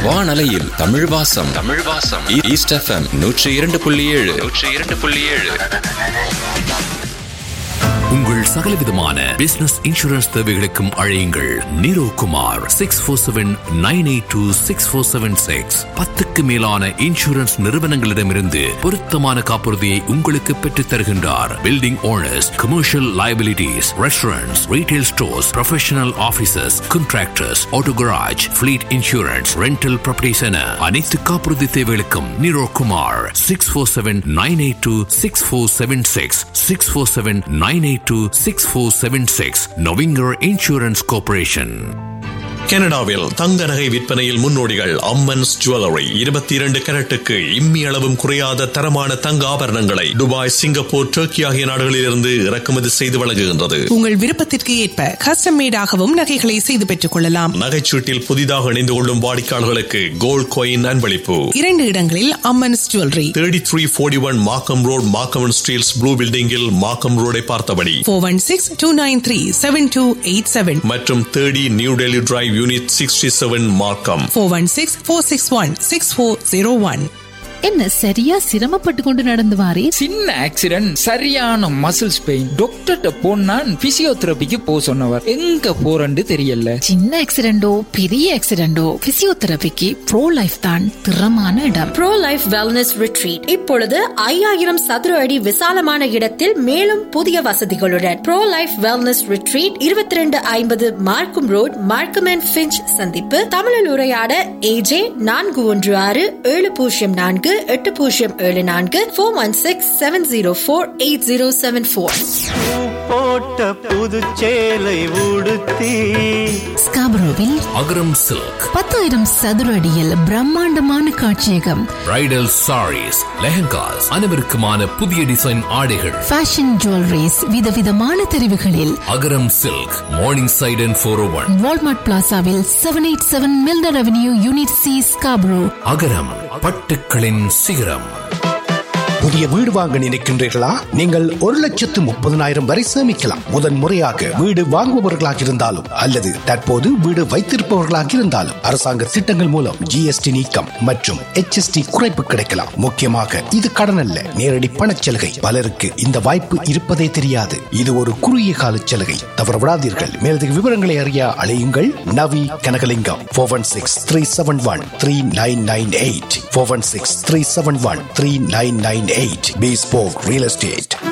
வானலையில் தமிழ் வாசம். East FM 102.7. உங்கள் சகலவிதமான பிசினஸ் இன்சூரன்ஸ் தேவைகளுக்கும் அழையுங்கள் நீரோ குமார் 647-982-6476. 10க்கு மேலான இன்சூரன்ஸ் நிறுவனங்களிடமிருந்து பொருத்தமான காப்புறுதியை உங்களுக்கு பெற்றுத் தருகின்றார். Building owners, commercial liabilities, restaurants, retail stores, professional offices, contractors, auto garage, fleet insurance, rental properties என அனைத்து காப்புறுதி தேவைகளுக்கும் நீரோ குமார் 647-982-6476. 647-982-6476. நொவிங்கர் insurance corporation. கனடாவில் தங்க நகை விற்பனையில் முன்னோடிகள் அம்மன்ஸ் ஜுவல்லரி. 22 கரட்டுக்கு இம்மி அளவும் குறையாத தரமான தங்க ஆபரணங்களை துபாய், சிங்கப்பூர், டர்க்கி ஆகிய நாடுகளிலிருந்து இறக்குமதி செய்து வழங்குகின்றது. உங்கள் விருப்பத்திற்கு ஏற்ப கஸ்டம் மேடாகவும் நகைகளை செய்து பெற்றுக் கொள்ளலாம். நகைச்சீட்டில் புதிதாக இணைந்து கொள்ளும் வாடிக்கையாளர்களுக்கு கோல்ட் காயின் அன்பளிப்பு. 2 இடங்களில் அம்மன்ஸ் ஜுவல்லரி. 3341 மார்க்கம் ரோட், மார்க்கம் ஸ்டீல்ஸ் ப்ளூ பில்டிங்கில் மார்க்கம் ரோடை பார்த்தபடி. 416-293-7287 மற்றும் 30 new Delhi drive Unit 67 Markham. 416-461-6401. என்ன சரியா சிரமப்பட்டு கொண்டு நடந்து வாரே? சின்ன ஆக்சிடென்ட், சரியான மசில்ஸ் பெயின். டாக்டர்கிட்ட போனா பிசியோதெரபிக்கு போ சொன்னவர். எங்க போறன்னு தெரியல. சின்ன ஆக்சிடென்டோ பெரிய ஆக்சிடென்டோ பிசியோதெரபிக்கு ப்ரோ லைஃப் தான் திறமான இடம். ப்ரோ லைஃப் வெல்னஸ் ரிட்ரீட் இப்பொழுது 5000 சதுர அடி விசாலமான இடத்தில் மேலும் புதிய வசதிகளுடன் ப்ரோ லைஃப் வெல்னஸ் ரிட்ரீட் 2250 மார்க்கம் ரோட், மார்க்கம் அண்ட் ஃபிஞ்ச் சந்திப்பு. தமிழில் உரையாட AJ 416-704-8074 416-704-8074. போட்ட புதுச்சேலை உடுத்தி ஸ்காபரோவில் அகரம் சில்க் 10,000 சதுர அடியில் பிரம்மாண்டமான காட்சியகம். பிரைடல் சாரீஸ், லெஹங்காஸ், அனைவருக்குமான புதிய டிசைன் ஆடைகள், ஃபேஷன் ஜுவல்லரிஸ், விதவிதமான தெரிவுகளில். அகரம் silk, morning side and 401 Walmart பிளாசாவில் 787 மில்டர் avenue unit C, Scarborough. அகரம் பட்டுக்களின் சிகரம். புதிய வீடு வாங்க நினைக்கின்றீர்களா? நீங்கள் 1,30,000 வரை சேமிக்கலாம். முதன் முறையாக வீடு வாங்குபவர்களாக இருந்தாலும் அல்லது தற்போது வீடு வைத்திருப்பவர்களாக இருந்தாலும் அரசாங்க திட்டங்கள் மூலம் GST நீக்கம் மற்றும் HST குறைப்பு கிடைக்கலாம். முக்கியமாக இது கடன் அல்ல, நேரடி பணச்சலுகை. பலருக்கு இந்த வாய்ப்பு இருப்பதே தெரியாது. இது ஒரு குறுகிய கால சலுகை, தவறவிடாதீர்கள். மேலதிக விவரங்களை அறிய அழையுங்கள் நவி கனகலிங்கம் 416-371-3998 416-371-3998. Bespoke Real Estate.